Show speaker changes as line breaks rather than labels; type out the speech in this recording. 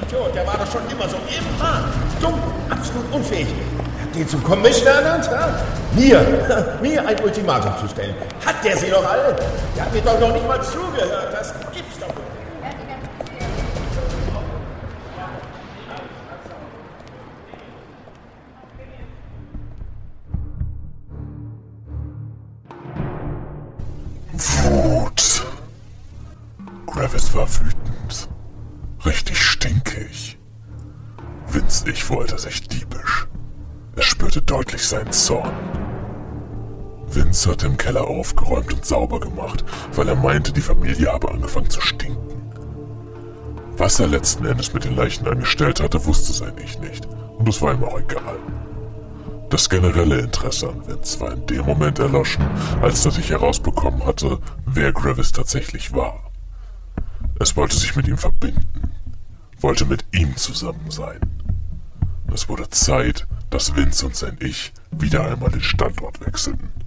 Tja, der war doch schon immer so immer dumm, absolut unfähig. Er hat den zum Commissioner ernannt, ja? Mir ein Ultimatum zu stellen. Hat der sie doch alle? Der hat mir doch noch nicht mal zugehört. Das gibt's doch nicht.
Wut. Gravis war wütend. Richtig stinkig. Winzig verhält sich diebisch. Er spürte deutlich seinen Zorn. Vince hatte im Keller aufgeräumt und sauber gemacht, weil er meinte, die Familie habe angefangen zu stinken. Was er letzten Endes mit den Leichen angestellt hatte, wusste sein Ich nicht. Und es war ihm auch egal. Das generelle Interesse an Vince war in dem Moment erloschen, als dass ich herausbekommen hatte, wer Gravis tatsächlich war. Es wollte sich mit ihm verbinden, wollte mit ihm zusammen sein. Es wurde Zeit, dass Vince und sein Ich wieder einmal den Standort wechselten.